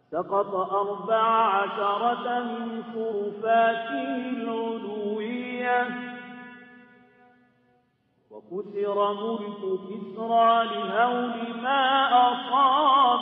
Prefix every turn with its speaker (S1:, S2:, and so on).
S1: سقط 14 من شرفاته العلوية، وكسر ملك كسرى لهول ما أصاب